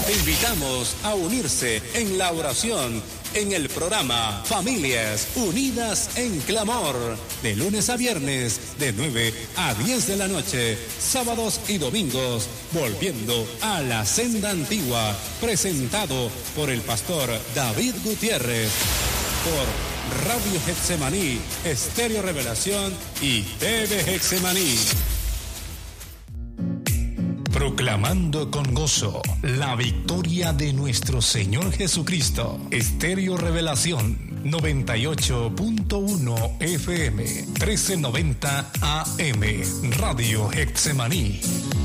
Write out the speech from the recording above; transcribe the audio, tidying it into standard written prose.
Te invitamos a unirse en la oración en el programa Familias Unidas en Clamor, de lunes a viernes, de 9 a 10 de la noche, sábados y domingos, volviendo a la senda antigua, presentado por el pastor David Gutiérrez, por Radio Getsemaní, Estéreo Revelación y TV Getsemaní. Proclamando con gozo la victoria de nuestro Señor Jesucristo. Estéreo Revelación 98.1 FM 1390 AM. Radio Getsemaní.